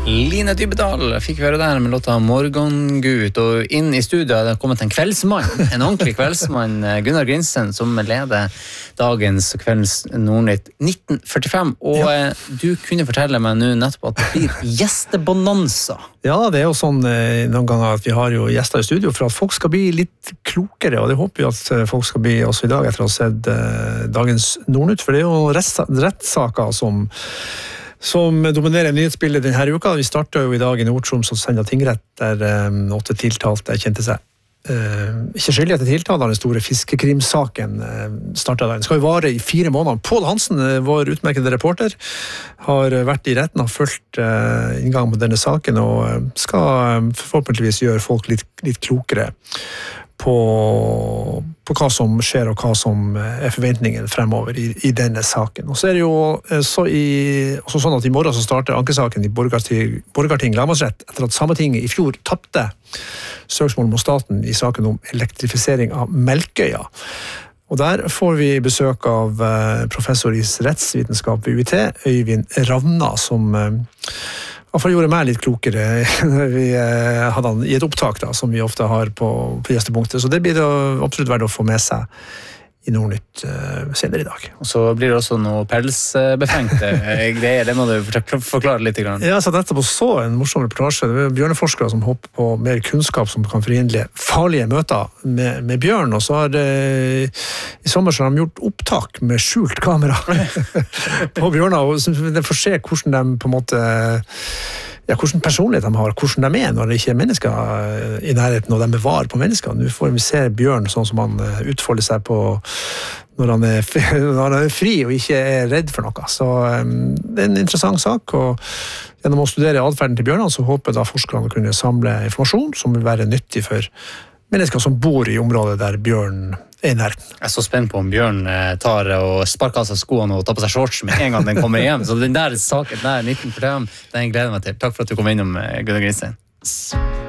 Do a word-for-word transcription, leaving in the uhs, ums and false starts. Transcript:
Line Dybedal fikk vi høre der med låta Morgengut, og inn i studio er det kommet en kveldsmann, en ordentlig kveldsmann, Gunnar Grinsen, som leder dagens og kveldens Nordnytt nitten førtifem, og ja. Du kunne fortelle meg nå nettopp at det blir gjestebonanza. Ja, det er jo sånn noen ganger at vi har jo gjester i studio for at folk skal bli litt klokere, og det håper vi at folk skal bli også i dag etter å ha sett dagens Nordnytt, for det er jo rettssaker som som dominerer nyhetsbildet denne uka. Vi startet jo i dag i Nord-Troms og Senja tingrett, der um, åtte tiltalte kjente seg uh, ikke skyldig etter tiltale. Den store fiskekrimsaken uh, startet der. Den skal jo vare i fire måneder. Pål Hansen, uh, vår utmerkede reporter, har vært i retten, har fulgt uh, inngang på denne saken, og uh, skal uh, forhåpentligvis gjøre folk litt, litt klokere på, på hva som skjer og hva som er forventningen fremover i, i denne saken. Og så er det jo så i, også sånn at i morgen så starter ankesaken i Borgarting, Borgarting lagmannsrett etter at Sametinget i fjor tappte søksmål mot staten i saken om elektrifisering av Melkøya. Og der får vi besøk av professor i rettsvitenskap ved U I T, Øyvind Ravna, som I hvert fall gjorde meg litt klokere vi hadde han i et opptak da, som vi ofte har på, på gjestepunktet. Så det blir det absolutt verdt å få med seg i Nordnytt uh, senere i dag. Og så blir det også noe pelsbefengte greier, det må du forklare litt. Grann. Ja, så dette på så en morsom reportasje. Det er bjørneforskere som håper på mer kunnskap som kan forhindre farlige møter med, med bjørn, og så har det, i sommer så har de gjort opptak med skjult kamera på bjørner, og det får se hvordan de på en måte ja, hvordan personlighet de har, hvordan de er når det ikke er mennesker i nærheten, og de bevarer på mennesker. Nå får vi se bjørn sånn som han utfolder seg på når han er, når han er fri og ikke er redd for noe. Så um, det er en interessant sak, og gjennom å studere adferden til bjørnene, så håper da forskerne å kunne samle informasjon som vil være nyttig for mennesker som bor i området der bjørn er i nærheten. Jeg er så spent på om Bjørn tar og sparker av seg skoene og tar på seg shorts med en gang den kommer hjem. Så den der saken der, nitten førtifem, den gleder jeg meg til. Takk for at du kom innom, Gunnar Grinsen.